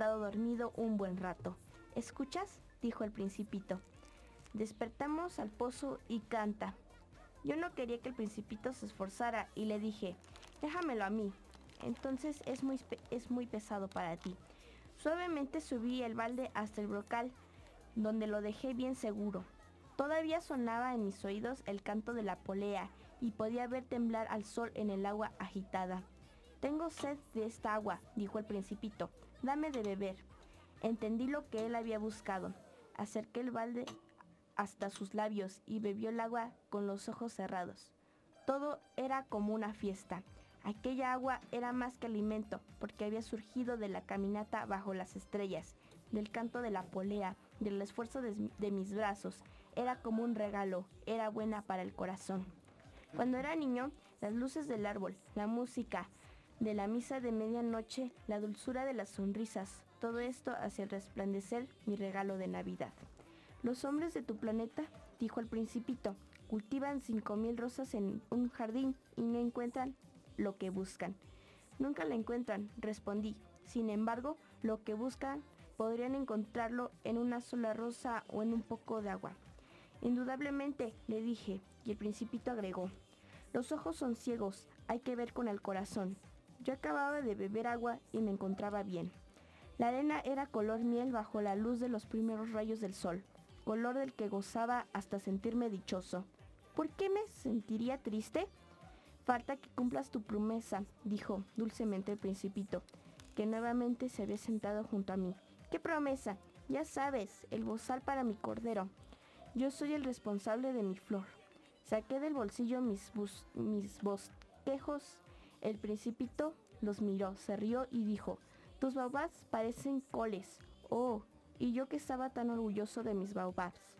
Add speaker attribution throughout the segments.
Speaker 1: estado dormido un buen rato. ¿Escuchas?, dijo el Principito. Despertamos al pozo y canta. Yo no quería que el Principito se esforzara y le dije, déjamelo a mí. Entonces es muy pesado para ti. Suavemente subí el balde hasta el brocal, donde lo dejé bien seguro. Todavía sonaba en mis oídos el canto de la polea y podía ver temblar al sol en el agua agitada. Tengo sed de esta agua, dijo el Principito. Dame de beber. Entendí lo que él había buscado. Acerqué el balde hasta sus labios y bebió el agua con los ojos cerrados. Todo era como una fiesta. Aquella agua era más que alimento, porque había surgido de la caminata bajo las estrellas, del canto de la polea, del esfuerzo de mis brazos. Era como un regalo, era buena para el corazón. Cuando era niño, las luces del árbol, la música de la misa de medianoche, la dulzura de las sonrisas, todo esto hacía resplandecer mi regalo de Navidad. Los hombres de tu planeta, dijo el Principito, cultivan 5,000 rosas en un jardín y no encuentran lo que buscan. Nunca la encuentran, respondí. Sin embargo, lo que buscan podrían encontrarlo en una sola rosa o en un poco de agua. Indudablemente, le dije, y el Principito agregó, los ojos son ciegos, hay que ver con el corazón. Yo acababa de beber agua y me encontraba bien. La arena era color miel bajo la luz de los primeros rayos del sol, color del que gozaba hasta sentirme dichoso. ¿Por qué me sentiría triste? Falta que cumplas tu promesa, dijo dulcemente el Principito, que nuevamente se había sentado junto a mí. ¿Qué promesa? Ya sabes, el bozal para mi cordero. Yo soy el responsable de mi flor. Saqué del bolsillo mis bosquejos. El Principito los miró, se rió y dijo, tus baobabs parecen coles. Oh, y yo que estaba tan orgulloso de mis baobabs.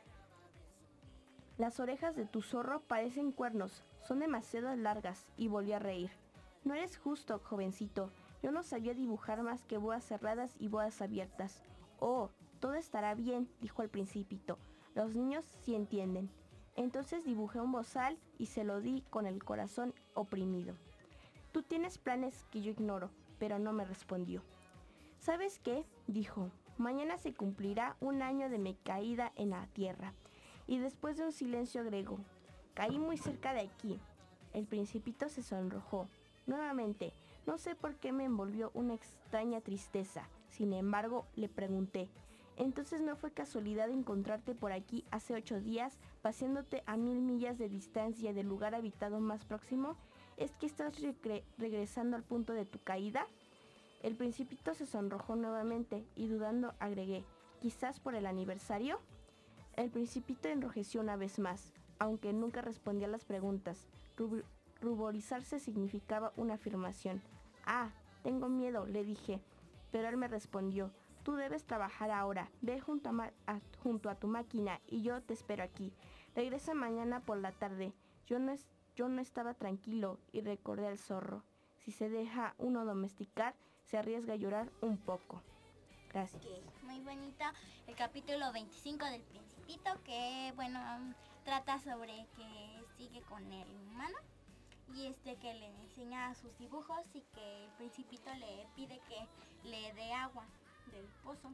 Speaker 1: Las orejas de tu zorro parecen cuernos, son demasiado largas, y volví a reír. No eres justo, jovencito. Yo no sabía dibujar más que boas cerradas y boas abiertas. Oh, todo estará bien, dijo el Principito. Los niños sí entienden. Entonces dibujé un bozal y se lo di con el corazón oprimido. Tú tienes planes que yo ignoro, pero no me respondió. ¿Sabes qué?, dijo. Mañana se cumplirá 1 año de mi caída en la tierra. Y después de un silencio agregó, caí muy cerca de aquí. El Principito se sonrojó. Nuevamente, no sé por qué me envolvió una extraña tristeza. Sin embargo, le pregunté, ¿entonces no fue casualidad encontrarte por aquí hace 8 días, paseándote a 1000 millas de distancia del lugar habitado más próximo? ¿Es que estás regresando al punto de tu caída? El Principito se sonrojó nuevamente y dudando agregué, ¿quizás por el aniversario? El Principito enrojeció una vez más, aunque nunca respondía a las preguntas. Ruborizarse significaba una afirmación. Ah, tengo miedo, le dije, pero él me respondió, tú debes trabajar ahora, ve junto a tu máquina y yo te espero aquí. Regresa mañana por la tarde. Yo no estaba tranquilo y recordé al zorro. Si se deja uno domesticar, se arriesga a llorar un poco. Gracias.
Speaker 2: Okay, muy bonito el capítulo 25 del Principito, que bueno, trata sobre que sigue con el humano y que le enseña sus dibujos y que el Principito le pide que le dé agua del pozo.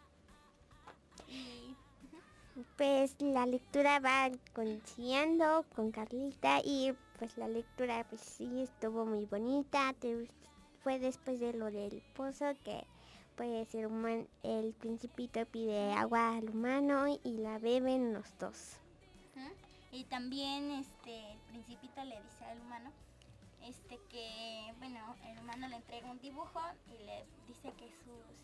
Speaker 2: Y
Speaker 3: pues la lectura va continuando con Carlita y pues la lectura pues sí estuvo muy bonita. Fue después de lo del pozo que pues el Principito pide agua al humano y la beben los dos.
Speaker 2: Y también el Principito le dice al humano que bueno, el humano le entrega un dibujo y le dice que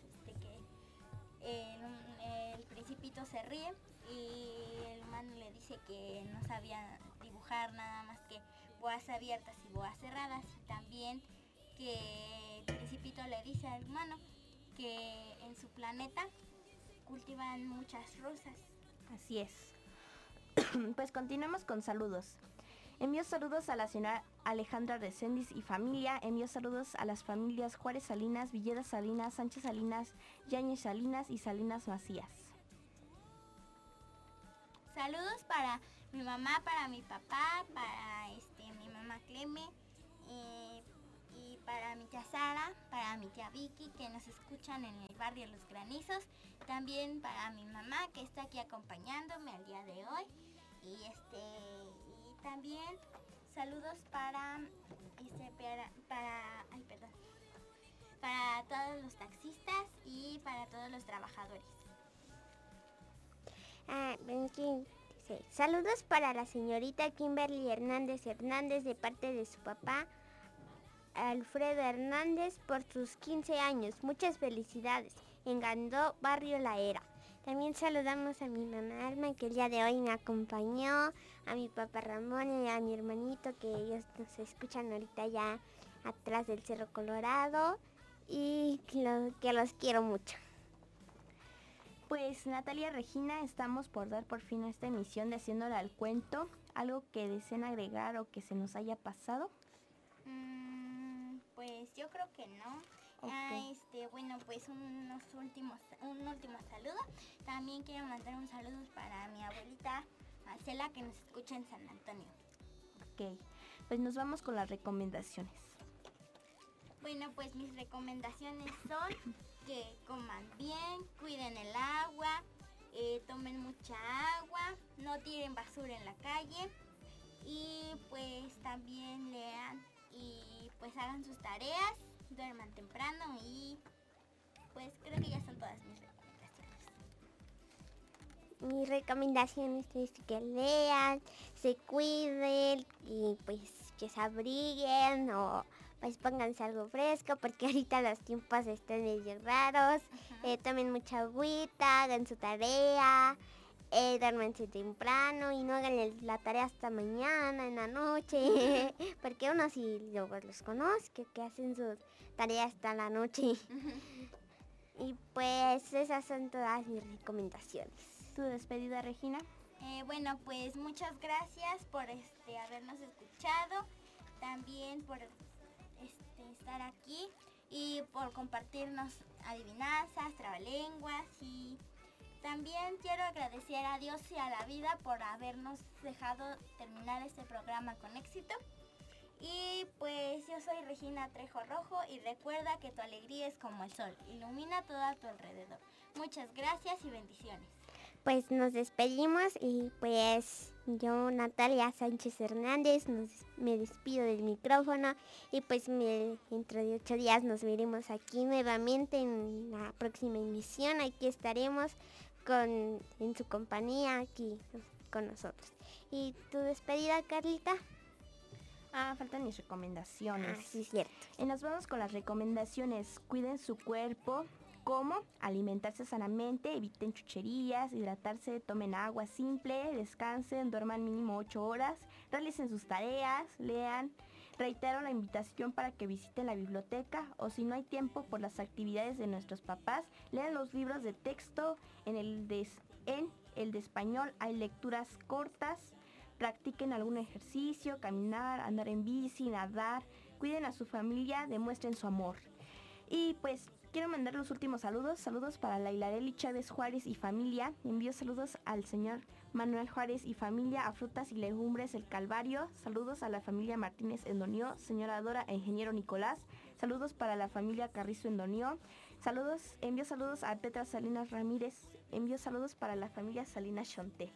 Speaker 2: el Principito se ríe y el humano le dice que no sabía dibujar nada más que boas abiertas y boas cerradas, y también que el Principito le dice al humano que en su planeta cultivan muchas rosas.
Speaker 1: Así es. Pues continuamos con saludos. Envío saludos a la señora Alejandra Reséndiz y familia. Envío saludos a las familias Juárez Salinas, Villedas Salinas, Sánchez Salinas, Yáñez Salinas y Salinas Macías.
Speaker 2: Saludos para mi mamá, para mi papá, para mi mamá Cleme y para mi tía Sara, para mi tía Vicky, que nos escuchan en el barrio Los Granizos. También para mi mamá, que está aquí acompañándome al día de hoy. Y también saludos para todos los taxistas y para todos los trabajadores.
Speaker 3: Benji dice, saludos para la señorita Kimberly Hernández de parte de su papá Alfredo Hernández por sus 15 años. Muchas felicidades. En Gandó, Barrio La Era. También saludamos a mi mamá Alma, que el día de hoy me acompañó, a mi papá Ramón y a mi hermanito, que ellos nos escuchan ahorita ya atrás del Cerro Colorado, y que los quiero mucho.
Speaker 1: Pues Natalia, Regina, estamos por dar por fin esta emisión de Haciéndole al Cuento. ¿Algo que deseen agregar o que se nos haya pasado?
Speaker 2: Pues yo creo que no.
Speaker 1: Okay.
Speaker 2: Bueno, pues un último saludo. También quiero mandar un saludo para mi abuelita Marcela, que nos escucha en San Antonio.
Speaker 1: Ok, pues nos vamos con las recomendaciones.
Speaker 2: Bueno, pues mis recomendaciones son que coman bien, cuiden el agua, tomen mucha agua, no tiren basura en la calle y pues también lean y pues hagan sus tareas, duerman temprano y pues creo que ya son todas mis recomendaciones.
Speaker 3: Mis recomendaciones es que lean, se cuiden y pues que se abriguen o pues pónganse algo fresco porque ahorita los tiempos están medio raros. Tomen mucha agüita, hagan su tarea, duérmense temprano y no hagan la tarea hasta mañana, en la noche, porque uno sí los conozco que hacen su tarea hasta la noche. Y pues esas son todas mis recomendaciones.
Speaker 1: ¿Tu despedida, Regina?
Speaker 2: Bueno, pues muchas gracias por habernos escuchado, también por estar aquí y por compartirnos adivinanzas, trabalenguas, y también quiero agradecer a Dios y a la vida por habernos dejado terminar este programa con éxito. Y pues yo soy Regina Trejo Rojo y recuerda que tu alegría es como el sol, ilumina todo a tu alrededor. Muchas gracias y bendiciones.
Speaker 3: Pues nos despedimos y pues yo, Natalia Sánchez Hernández, me despido del micrófono y pues dentro de 8 días nos veremos aquí nuevamente en la próxima emisión. Aquí estaremos en su compañía aquí con nosotros. ¿Y tu despedida, Carlita?
Speaker 1: Faltan mis recomendaciones.
Speaker 3: Sí, cierto.
Speaker 1: Y nos vamos con las recomendaciones. Cuiden su cuerpo. ¿Cómo? Alimentarse sanamente, eviten chucherías, hidratarse, tomen agua simple, descansen, duerman mínimo 8 horas, realicen sus tareas, lean. Reitero la invitación para que visiten la biblioteca o si no hay tiempo por las actividades de nuestros papás, lean los libros de texto. En el de español hay lecturas cortas. Practiquen algún ejercicio, caminar, andar en bici, nadar. Cuiden a su familia, demuestren su amor. Y pues quiero mandar los últimos saludos. Saludos para la Hilareli Chávez Juárez y familia. Envío saludos al señor Manuel Juárez y familia, a Frutas y Legumbres El Calvario. Saludos a la familia Martínez Endonió, señora Dora e ingeniero Nicolás. Saludos para la familia Carrizo Endonió. Envío saludos a Petra Salinas Ramírez. Envío saludos para la familia Salinas Chonté.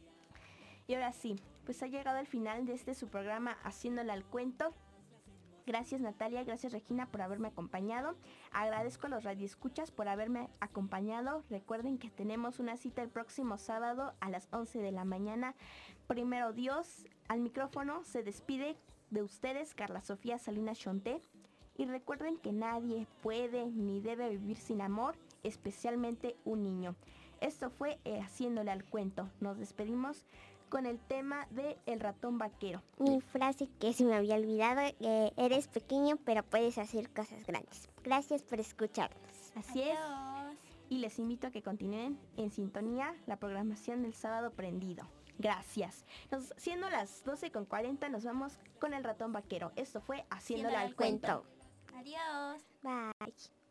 Speaker 1: Y ahora sí, pues ha llegado el final de su programa Haciéndole al Cuento. Gracias Natalia, gracias Regina por haberme acompañado. Agradezco a los radioescuchas por haberme acompañado. Recuerden que tenemos una cita el próximo sábado a las 11 de la mañana. Primero Dios, al micrófono se despide de ustedes Carla Sofía Salinas Chonté. Y recuerden que nadie puede ni debe vivir sin amor, especialmente un niño. Esto fue Haciéndole al Cuento. Nos despedimos con el tema de El ratón vaquero.
Speaker 3: Mi frase que se me había olvidado, eres pequeño pero puedes hacer cosas grandes. Gracias por escucharnos.
Speaker 1: Así es. Y les invito a que continúen en sintonía la programación del Sábado Prendido. Gracias. Siendo las 12:40 nos vamos con El ratón vaquero. Esto fue Haciéndole al Cuento.
Speaker 2: Adiós.
Speaker 3: Bye.